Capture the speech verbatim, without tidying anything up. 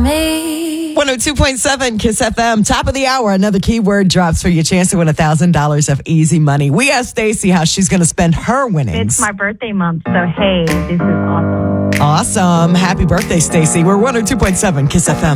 me. one oh two point seven Kiss F M. Top of the hour. Another keyword drops for your chance to win one thousand dollars of easy money. We asked Stacey how she's going to spend her winnings. It's my birthday month, so hey, this is awesome. Awesome. Happy birthday, Stacey. We're one oh two point seven Kiss F M.